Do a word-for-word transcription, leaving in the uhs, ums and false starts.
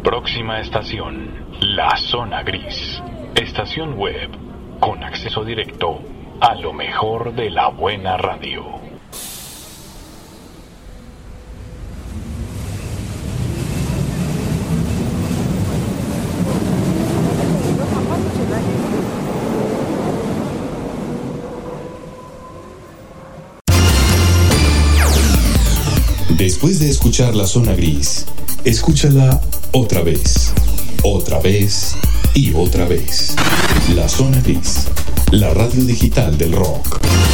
Próxima estación, La Zona Gris. Estación web con acceso directo a lo mejor de la buena radio. Después de escuchar La Zona Gris, escúchala otra vez, otra vez y otra vez. La Zona Gris, la radio digital del rock.